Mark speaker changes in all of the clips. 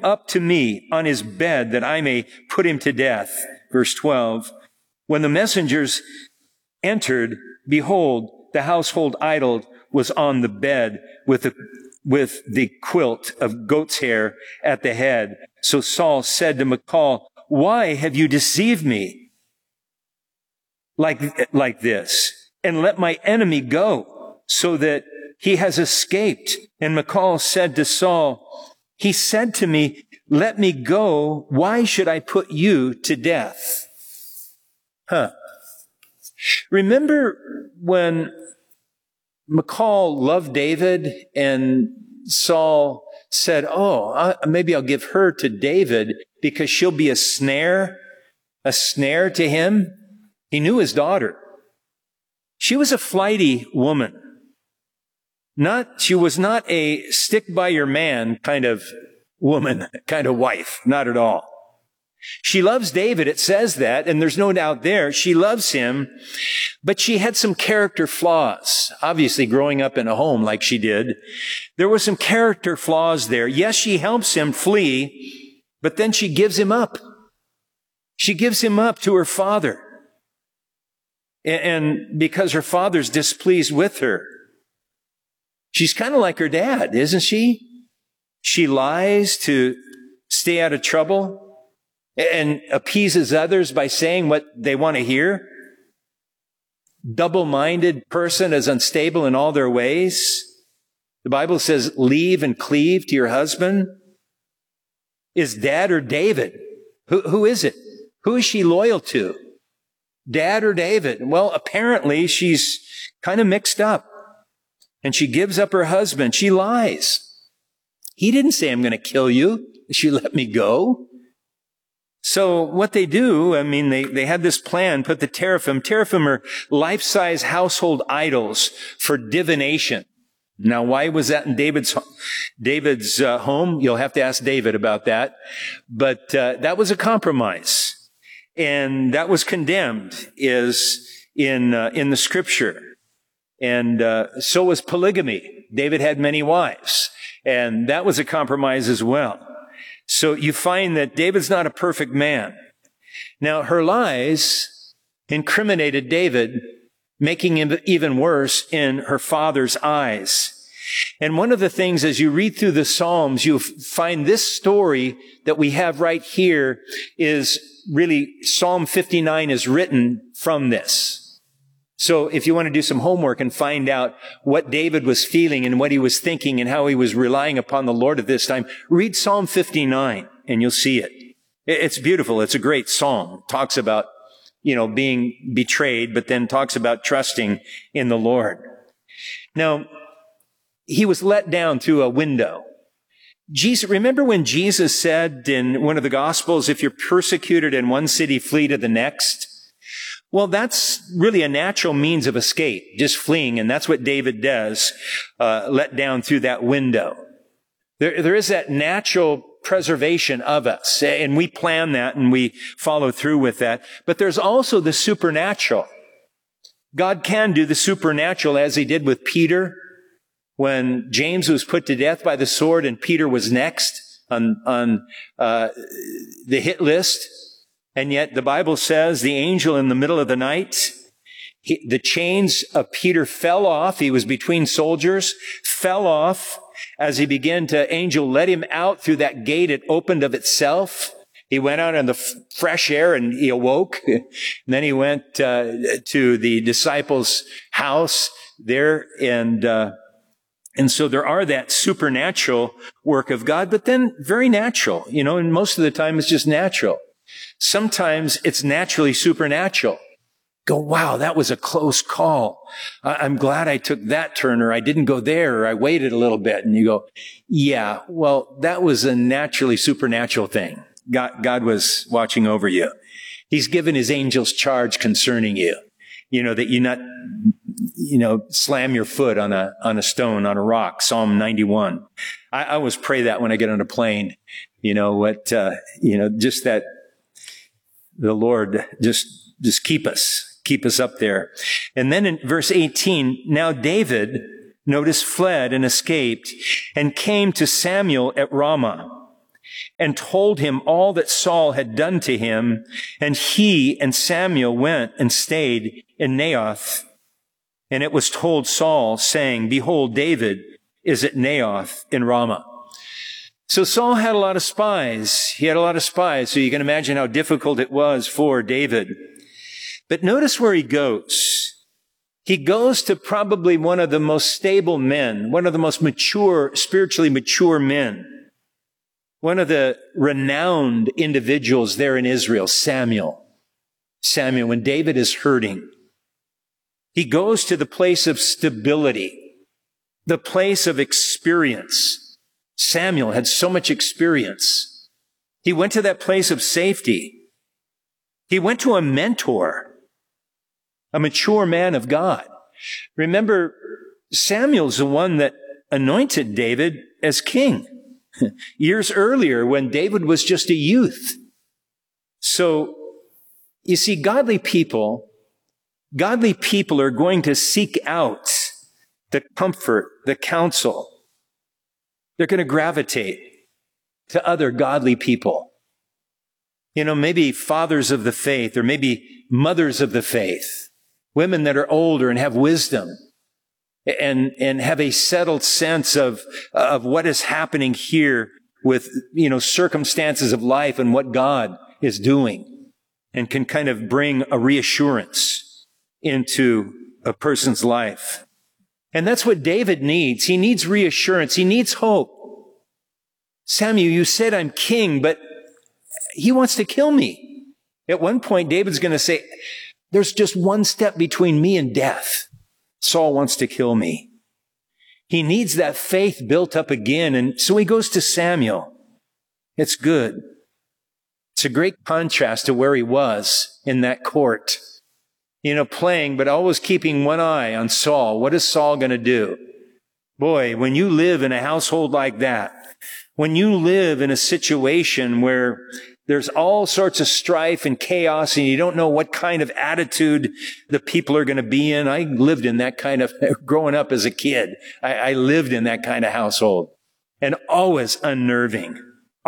Speaker 1: up to me on his bed that I may put him to death. Verse 12. When the messengers entered, behold, the household idol was on the bed with the quilt of goat's hair at the head. So Saul said to Michal, why have you deceived me like this? And let my enemy go so that he has escaped. And Michal said to Saul, he said to me, let me go. Why should I put you to death? Remember when Michal loved David and Saul said, maybe I'll give her to David because she'll be a snare to him. He knew his daughter. She was a flighty woman. She was not a stick by your man kind of woman, kind of wife. Not at all. She loves David, it says that, and there's no doubt there. She loves him, but she had some character flaws. Obviously, growing up in a home like she did, there were some character flaws there. Yes, she helps him flee, but then she gives him up. She gives him up to her father. And because her father's displeased with her. She's kind of like her dad, isn't she? She lies to stay out of trouble and appeases others by saying what they want to hear. Double-minded person is unstable in all their ways. The Bible says, leave and cleave to your husband. Is Dad or David? Who is it? Who is she loyal to? Dad or David? Well, apparently she's kind of mixed up. And she gives up her husband. She lies. He didn't say, I'm going to kill you. She let me go. So what they do, they had this plan, put the teraphim. Teraphim are life-size household idols for divination. Now, why was that in David's home? You'll have to ask David about that. But that was a compromise. And that was condemned is in the scripture. And so was polygamy. David had many wives. And that was a compromise as well. So you find that David's not a perfect man. Now, her lies incriminated David, making him even worse in her father's eyes. And one of the things, as you read through the Psalms, you find this story that we have right here is really, Psalm 59 is written from this. So if you want to do some homework and find out what David was feeling and what he was thinking and how he was relying upon the Lord at this time, read Psalm 59 and you'll see it. It's beautiful. It's a great psalm. It talks about, being betrayed, but then talks about trusting in the Lord. Now, he was let down through a window. Remember when Jesus said in one of the Gospels, if you're persecuted in one city, flee to the next? Well, that's really a natural means of escape, just fleeing, and that's what David does, let down through that window. There is that natural preservation of us, and we plan that and we follow through with that. But there's also the supernatural. God can do the supernatural as he did with Peter when James was put to death by the sword and Peter was next on the hit list. And yet the Bible says the angel in the middle of the night, the chains of Peter fell off. He was between soldiers, fell off as he began to, angel let him out through that gate. It opened of itself. He went out in the fresh air and he awoke. And then he went to the disciples' house there. And so there are that supernatural work of God, but then very natural, and most of the time it's just natural. Sometimes it's naturally supernatural. Go, wow, that was a close call. I'm glad I took that turn, or I didn't go there, or I waited a little bit. And you go, yeah, well, that was a naturally supernatural thing. God was watching over you. He's given his angels charge concerning you. That you not, slam your foot on a stone, on a rock. Psalm 91. I always pray that when I get on a plane. Just that the Lord just keep us up there. And then in verse 18, now David, notice, fled and escaped and came to Samuel at Ramah. and told him all that Saul had done to him. And he and Samuel went and stayed in Naioth. And it was told Saul, saying, behold, David is at Naioth in Ramah. So Saul had a lot of spies. He had a lot of spies. So you can imagine how difficult it was for David. But notice where he goes. He goes to probably one of the most stable men, one of the most mature, spiritually mature men, one of the renowned individuals there in Israel, Samuel. Samuel, when David is hurting, he goes to the place of stability, the place of experience. Samuel had so much experience. He went to that place of safety. He went to a mentor, a mature man of God. Remember, Samuel's the one that anointed David as king years earlier when David was just a youth. So, you see, godly people are going to seek out the comfort, the counsel. They're going to gravitate to other godly people. You know, maybe fathers of the faith or maybe mothers of the faith, women that are older and have wisdom and have a settled sense of what is happening here with, you know, circumstances of life and what God is doing, and can kind of bring a reassurance into a person's life. And that's what David needs. He needs reassurance. He needs hope. Samuel, you said I'm king, but he wants to kill me. At one point, David's going to say, there's just one step between me and death. Saul wants to kill me. He needs that faith built up again. And so he goes to Samuel. It's good. It's a great contrast to where he was in that court. You know, playing, but always keeping one eye on Saul. What is Saul going to do? Boy, when you live in a household like that, when you live in a situation where there's all sorts of strife and chaos and you don't know what kind of attitude the people are going to be in. I lived in that kind of, growing up as a kid, I lived in that kind of household, and always unnerving.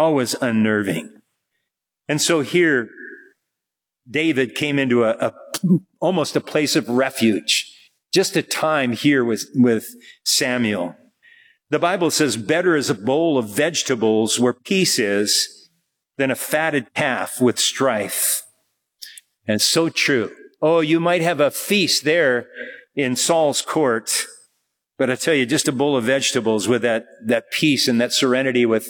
Speaker 1: And so here, David came into almost a place of refuge. Just a time here with Samuel. The Bible says, better is a bowl of vegetables where peace is than a fatted calf with strife. And so true. Oh, you might have a feast there in Saul's court, but I tell you, just a bowl of vegetables with that peace and that serenity with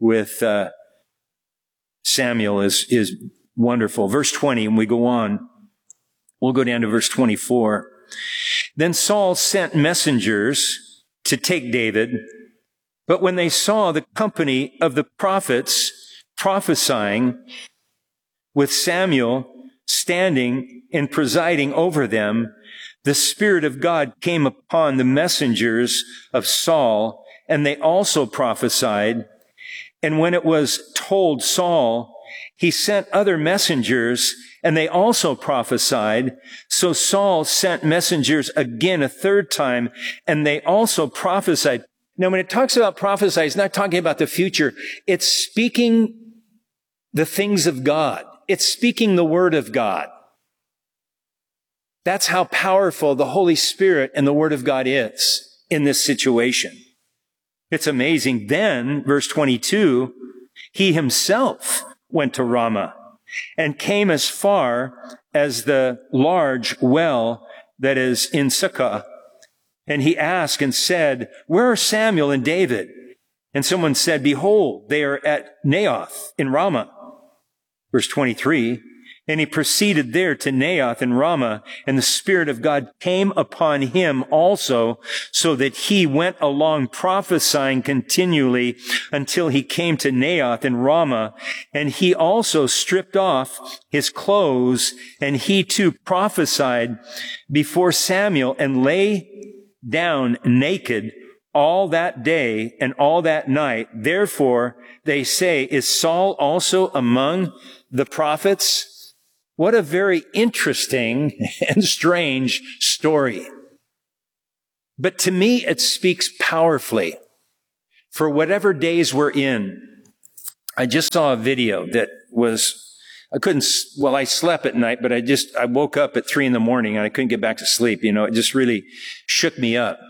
Speaker 1: Samuel is wonderful. Verse 20, and we go on. We'll go down to verse 24. Then Saul sent messengers to take David, but when they saw the company of the prophets prophesying with Samuel standing and presiding over them, the Spirit of God came upon the messengers of Saul, and they also prophesied. And when it was told Saul, he sent other messengers, and they also prophesied. So Saul sent messengers again a third time, and they also prophesied. Now, when it talks about prophesy, it's not talking about the future. It's speaking the things of God. It's speaking the word of God. That's how powerful the Holy Spirit and the word of God is in this situation. It's amazing. Then, verse 22, he himself went to Ramah and came as far as the large well that is in Sukkah. And he asked and said, where are Samuel and David? And someone said, behold, they are at Naioth in Ramah. Verse 23, and he proceeded there to Naioth in Ramah, and the Spirit of God came upon him also, so that he went along prophesying continually until he came to Naioth in Ramah. And he also stripped off his clothes, and he too prophesied before Samuel, and lay down naked all that day and all that night. Therefore, they say, is Saul also among the prophets? What a very interesting and strange story. But to me, it speaks powerfully for whatever days we're in, I just saw a video that was, I slept at night, but I woke up at 3 a.m. and I couldn't get back to sleep. It just really shook me up.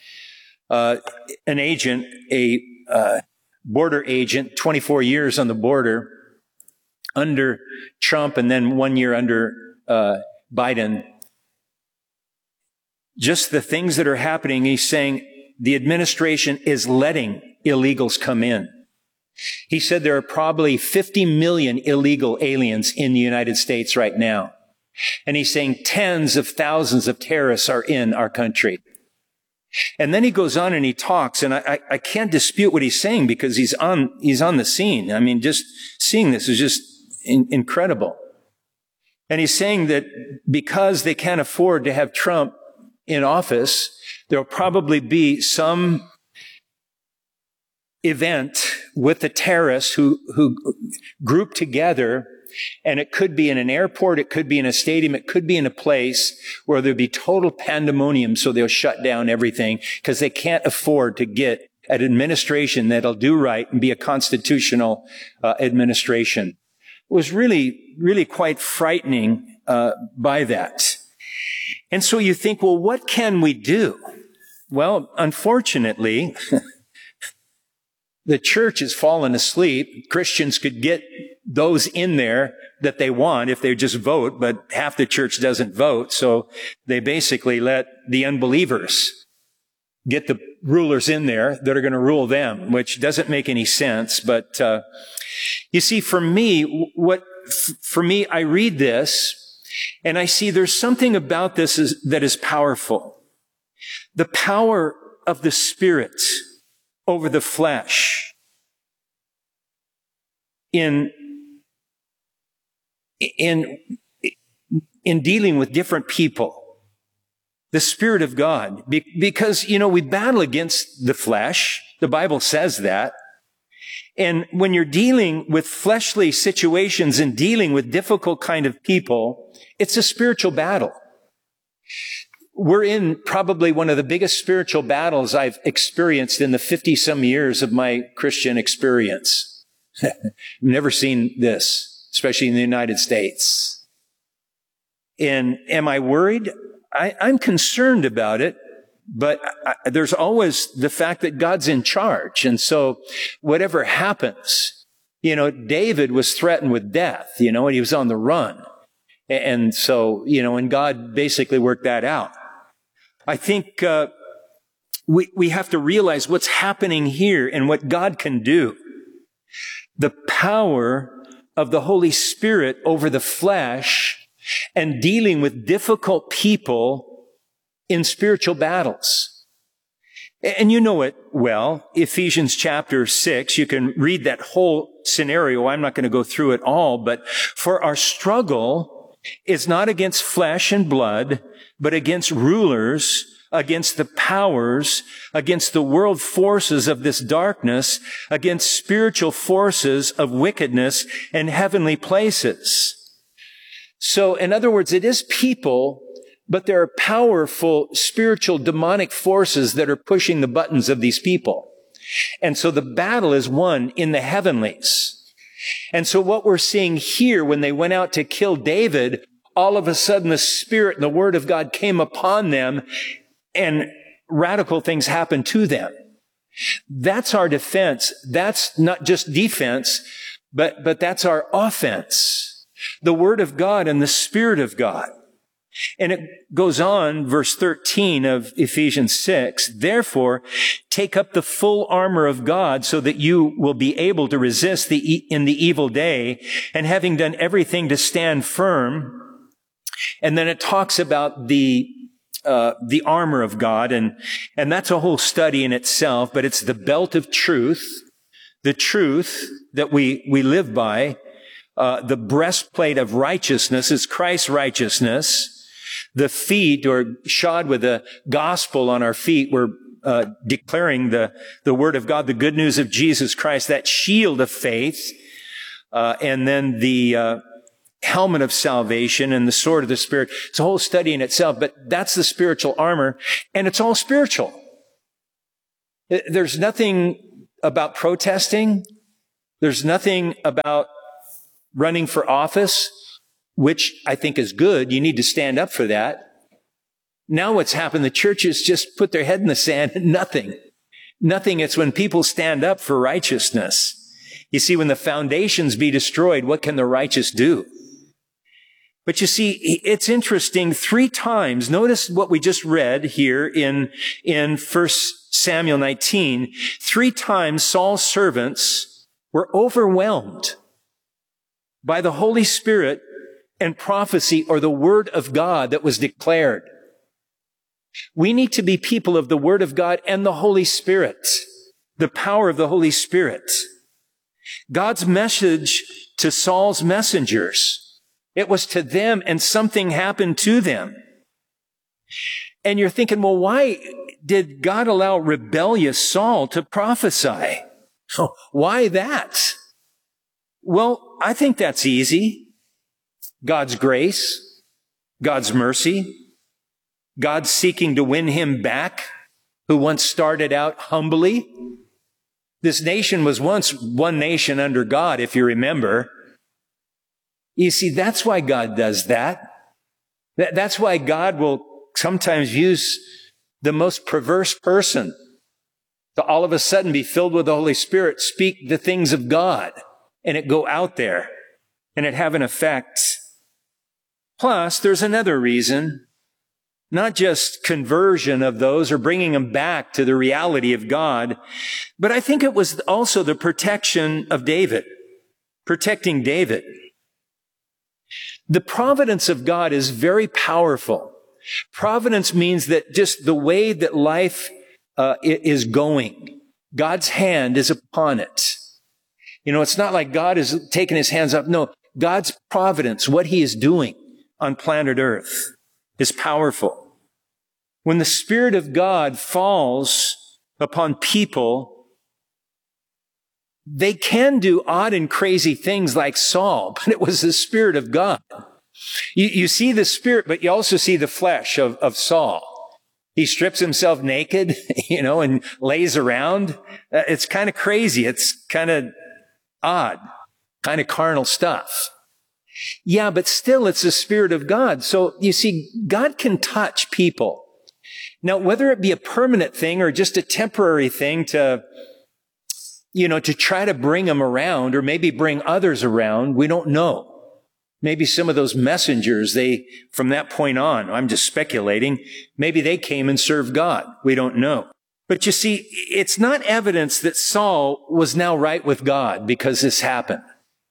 Speaker 1: An agent, a border agent, 24 years on the border under Trump and then 1 year under Biden. Just the things that are happening, he's saying the administration is letting illegals come in. He said there are probably 50 million illegal aliens in the United States right now. And he's saying tens of thousands of terrorists are in our country. And then he goes on and he talks, and I can't dispute what he's saying because he's on the scene. I mean, just seeing this is just incredible. And he's saying that because they can't afford to have Trump in office, there'll probably be some event with the terrorists who group together, and it could be in an airport, it could be in a stadium, it could be in a place where there'll be total pandemonium, so they'll shut down everything because they can't afford to get an administration that'll do right and be a constitutional administration. It was really, really quite frightening by that. And so you think, well, what can we do? Well, unfortunately, the church has fallen asleep. Christians could get those in there that they want if they just vote, but half the church doesn't vote. So they basically let the unbelievers get the rulers in there that are going to rule them, which doesn't make any sense. But you see, for me, I read this and I see there's something about this that is powerful. The power of the Spirit over the flesh in dealing with different people. The Spirit of God. Because, we battle against the flesh. The Bible says that. And when you're dealing with fleshly situations and dealing with difficult kind of people, it's a spiritual battle. We're in probably one of the biggest spiritual battles I've experienced in the 50-some years of my Christian experience. I've never seen this, especially in the United States. And am I worried? I'm concerned about it, but there's always the fact that God's in charge. And so whatever happens, David was threatened with death, and he was on the run. And so, and God basically worked that out. I think we have to realize what's happening here and what God can do. The power of the Holy Spirit over the flesh and dealing with difficult people in spiritual battles. And you know it well. Ephesians chapter 6, you can read that whole scenario. I'm not going to go through it all, but for our struggle is not against flesh and blood, but against rulers, against the powers, against the world forces of this darkness, against spiritual forces of wickedness in heavenly places. So, in other words, it is people, but there are powerful spiritual demonic forces that are pushing the buttons of these people. And so the battle is won in the heavenlies. And so what we're seeing here when they went out to kill David, all of a sudden the Spirit and the Word of God came upon them and radical things happened to them. That's our defense. That's not just defense, but that's our offense. The Word of God and the Spirit of God. And it goes on, verse 13 of Ephesians 6, therefore, take up the full armor of God so that you will be able to resist in the evil day, and having done everything to stand firm. And then it talks about the armor of God, and that's a whole study in itself, but it's the belt of truth, the truth that we live by, the breastplate of righteousness is Christ's righteousness. The feet are shod with the gospel on our feet. We're declaring the word of God, the good news of Jesus Christ, that shield of faith, and then the helmet of salvation and the sword of the Spirit. It's a whole study in itself, but that's the spiritual armor, and it's all spiritual. There's nothing about protesting. There's nothing about running for office, which I think is good. You need to stand up for that. Now what's happened, the churches just put their head in the sand and nothing. Nothing. It's when people stand up for righteousness. You see, when the foundations be destroyed, what can the righteous do? But you see, it's interesting, 3 times, notice what we just read here in 1 Samuel 19, 3 times Saul's servants were overwhelmed by the Holy Spirit and prophecy or the word of God that was declared. We need to be people of the word of God and the Holy Spirit, the power of the Holy Spirit. God's message to Saul's messengers, it was to them, and something happened to them. And you're thinking, well, why did God allow rebellious Saul to prophesy? Oh, why that? Well, I think that's easy. God's grace, God's mercy, God seeking to win him back, who once started out humbly. This nation was once one nation under God, if you remember. You see, that's why God does that. That's why God will sometimes use the most perverse person to all of a sudden be filled with the Holy Spirit, speak the things of God, and it go out there, and it have an effect. Plus, there's another reason, not just conversion of those or bringing them back to the reality of God, but I think it was also the protection of David, protecting David. The providence of God is very powerful. Providence means that just the way that life is going, God's hand is upon it. You know, it's not like God is taking his hands up. No, God's providence, what he is doing on planet Earth, is powerful. When the Spirit of God falls upon people, they can do odd and crazy things like Saul, but it was the Spirit of God. You see the Spirit, but you also see the flesh of Saul. He strips himself naked, and lays around. It's kind of crazy. It's kind of odd, kind of carnal stuff. Yeah, but still it's the Spirit of God. So you see, God can touch people. Now, whether it be a permanent thing or just a temporary thing to try to bring them around or maybe bring others around, we don't know. Maybe some of those messengers, from that point on, I'm just speculating, maybe they came and served God. We don't know. But you see, it's not evidence that Saul was now right with God because this happened.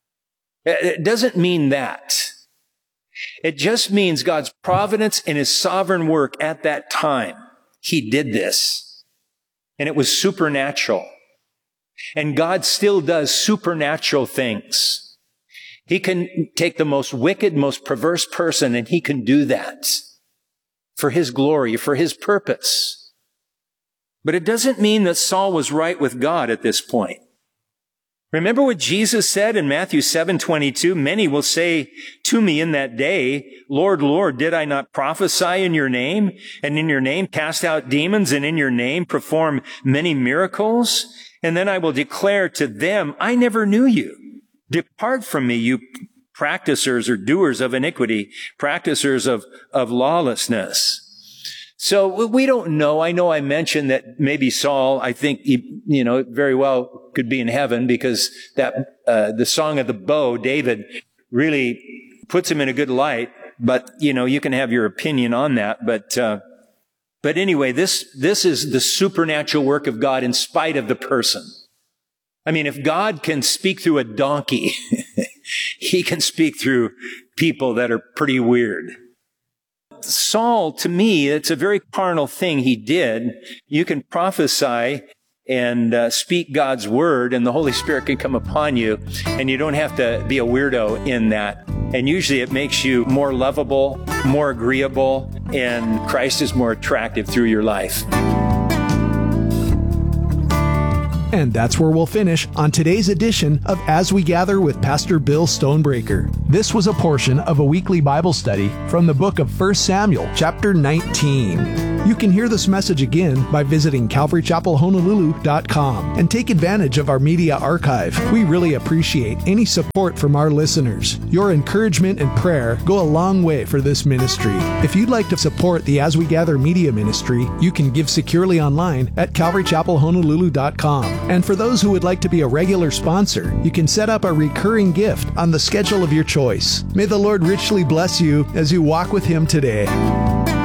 Speaker 1: It doesn't mean that. It just means God's providence and his sovereign work at that time. He did this. And it was supernatural. And God still does supernatural things. He can take the most wicked, most perverse person, and he can do that for his glory, for his purpose. But it doesn't mean that Saul was right with God at this point. Remember what Jesus said in Matthew 7:22, many will say to me in that day, Lord, Lord, did I not prophesy in your name, and in your name cast out demons, and in your name perform many miracles? And then I will declare to them, I never knew you. Depart from me, you practicers or doers of iniquity, practicers of lawlessness. So we don't know. I know I mentioned that maybe Saul, I think, very well could be in heaven because the Song of the Bow, David, really puts him in a good light. But, you can have your opinion on that. But anyway, this is the supernatural work of God in spite of the person. I mean, if God can speak through a donkey, he can speak through people that are pretty weird. Saul, to me, it's a very carnal thing he did. You can prophesy and speak God's word, and the Holy Spirit can come upon you, and you don't have to be a weirdo in that. And usually it makes you more lovable, more agreeable, and Christ is more attractive through your life.
Speaker 2: And that's where we'll finish on today's edition of As We Gather with Pastor Bill Stonebreaker. This was a portion of a weekly Bible study from the book of 1 Samuel, chapter 19. You can hear this message again by visiting CalvaryChapelHonolulu.com and take advantage of our media archive. We really appreciate any support from our listeners. Your encouragement and prayer go a long way for this ministry. If you'd like to support the As We Gather media ministry, you can give securely online at CalvaryChapelHonolulu.com. And for those who would like to be a regular sponsor, you can set up a recurring gift on the schedule of your choice. May the Lord richly bless you as you walk with Him today.